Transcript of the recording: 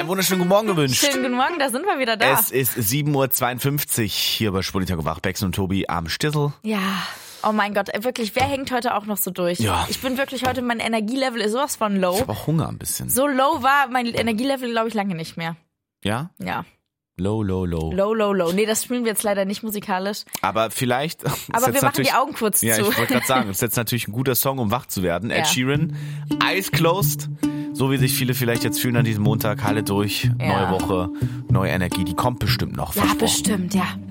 einen wunderschönen guten Morgen gewünscht. Schönen guten Morgen, da sind wir wieder da. Es ist 7.52 Uhr hier bei Schwulentinter wach. Bex und Tobi am Stissel. Ja, oh mein Gott, wirklich, wer hängt heute auch noch so durch? Ja. Ich bin wirklich heute, mein Energielevel ist sowas von low. Ich habe auch Hunger ein bisschen. So low war mein Energielevel, glaube ich, lange nicht mehr. Ja? Ja. Low. Low. Nee, das spielen wir jetzt leider nicht musikalisch. Aber vielleicht... Aber wir machen die Augen kurz ja, zu. Ja, ich wollte gerade sagen, das ist jetzt natürlich ein guter Song, um wach zu werden. Ja. Ed Sheeran, Eyes Closed. So wie sich viele vielleicht jetzt fühlen an diesem Montag. Halle durch, Ja. neue Woche, neue Energie. Die kommt bestimmt noch. Ja, versprochen. bestimmt, ja.